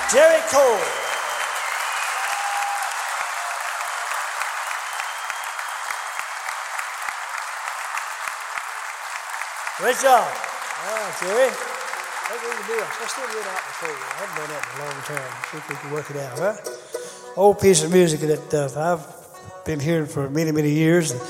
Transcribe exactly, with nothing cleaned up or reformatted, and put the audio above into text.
Jerry Cole. Great job. All right, Jerry. Let's do it. Let's still do it out before you. I haven't done that in a long time. See if we can work it out, right? Old piece of music that uh, I've been hearing for many, many years.